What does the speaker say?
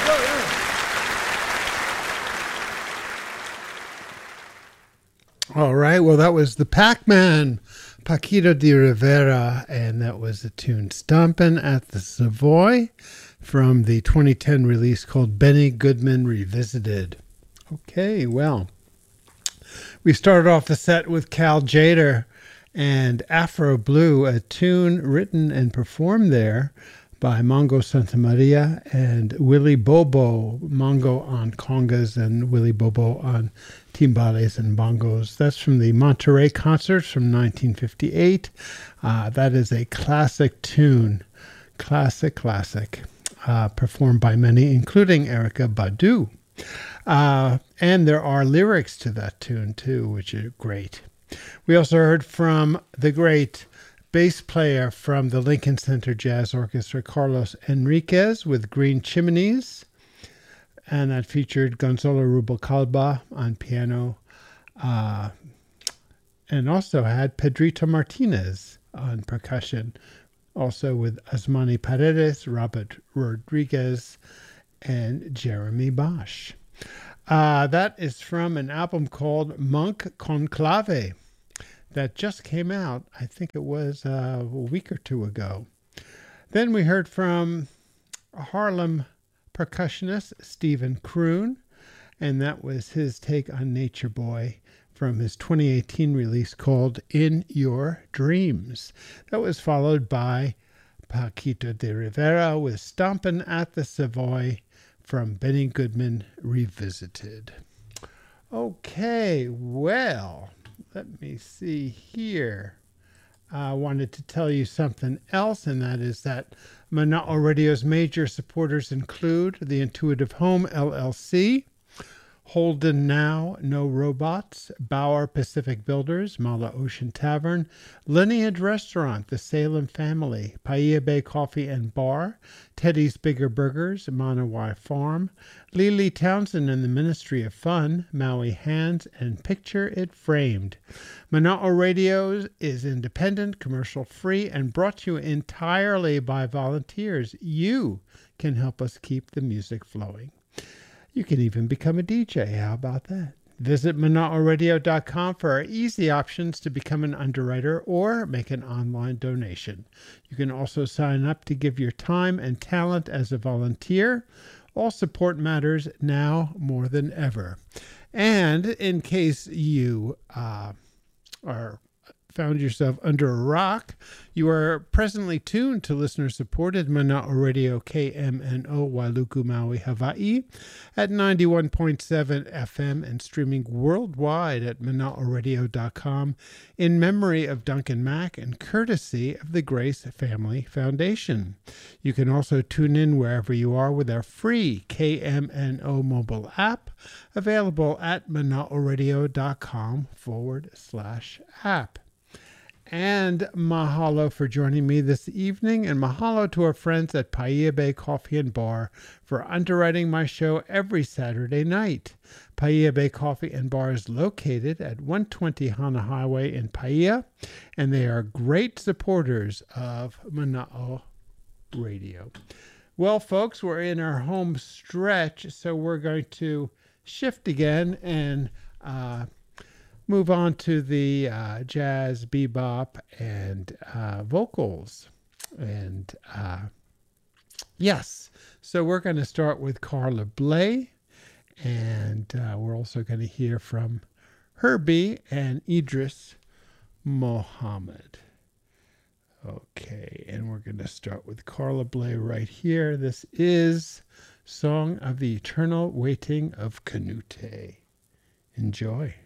All right, well, that was the Pac-Man, Paquito de Rivera, and that was the tune Stompin' at the Savoy from the 2010 release called Benny Goodman Revisited. Okay, well, we started off the set with Cal Tjader and Afro Blue, a tune written and performed there by Mongo Santamaria and Willie Bobo, Mongo on congas and Willie Bobo on timbales and bongos. That's from the Monterey Concerts from 1958. That is a classic tune, classic, performed by many, including Erykah Badu. And there are lyrics to that tune too, which are great. We also heard from the great bass player from the Lincoln Center Jazz Orchestra, Carlos Enriquez, with Green Chimneys. And that featured Gonzalo Rubalcaba on piano. And also had Pedrito Martinez on percussion. Also with Asmani Paredes, Robert Rodriguez, and Jeremy Bosch. That is from an album called Monk Conclave that just came out. I think it was a week or two ago. Then we heard from Harlem percussionist Stephen Kroon, and that was his take on Nature Boy from his 2018 release called In Your Dreams. That was followed by Paquito de Rivera with Stompin' at the Savoy from Benny Goodman Revisited. Okay, well, let me see here. I wanted to tell you something else, and that is that Mana'o Radio's major supporters include the Intuitive Home LLC, Holden Now, No Robots, Bauer Pacific Builders, Mala Ocean Tavern, Lineage Restaurant, The Salem Family, Paia Bay Coffee and Bar, Teddy's Bigger Burgers, Manawai Farm, Lily Townsend and the Ministry of Fun, Maui Hands, and Picture It Framed. Mana'o Radio is independent, commercial-free, and brought to you entirely by volunteers. You can help us keep the music flowing. You can even become a DJ. How about that? Visit Mana'oRadio.com for our easy options to become an underwriter or make an online donation. You can also sign up to give your time and talent as a volunteer. All support matters now more than ever. And in case you found yourself under a rock, you are presently tuned to listener-supported Mana'o Radio KMNO Wailuku, Maui, Hawaii at 91.7 FM and streaming worldwide at Mana'oRadio.com in memory of Duncan Mack and courtesy of the Grace Family Foundation. You can also tune in wherever you are with our free KMNO mobile app available at Mana'oRadio.com/app. And mahalo for joining me this evening, and mahalo to our friends at Paia Bay Coffee and Bar for underwriting my show every Saturday night. Paia Bay Coffee and Bar is located at 120 Hana Highway in Paia, and they are great supporters of Mana'o Radio. Well, folks, we're in our home stretch, so we're going to shift again and move on to the jazz, bebop, and vocals. And yes, so we're going to start with Carla Bley, and we're also going to hear from Herbie and Idris Mohammed. Okay, and we're going to start with Carla Bley right here. This is Song of the Eternal Waiting of Canute. Enjoy.